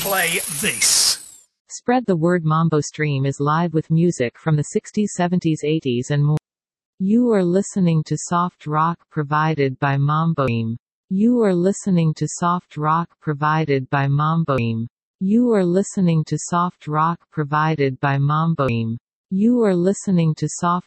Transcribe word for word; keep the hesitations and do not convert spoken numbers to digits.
play this. Spread the word. Mambo Stream is live with music from the sixties, seventies, eighties and more. You are listening to soft rock provided by Mambo Stream. You are listening to soft rock provided by Mambo Stream. You are listening to soft rock provided by Mambo Stream. You are listening to soft